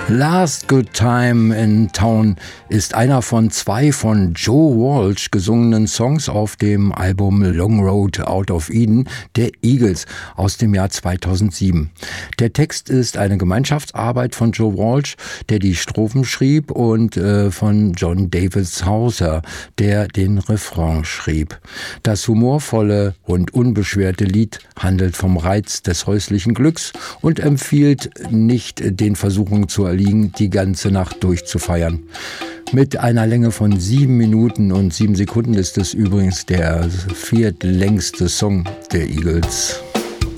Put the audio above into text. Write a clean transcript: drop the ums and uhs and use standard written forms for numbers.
Last Good Time in Town ist einer von 2 von Joe Walsh gesungenen Songs auf dem Album Long Road Out of Eden der Eagles aus dem Jahr 2007. Der Text ist eine Gemeinschaftsarbeit von Joe Walsh, der die Strophen schrieb, und von John Davis Hauser, der den Refrain schrieb. Das humorvolle und unbeschwerte Lied handelt vom Reiz des häuslichen Glücks und empfiehlt nicht den Versuchungen zu erliegen, die ganze Nacht durchzufeiern. Mit einer Länge von 7 Minuten und 7 Sekunden ist es übrigens der 4. längste Song der Eagles.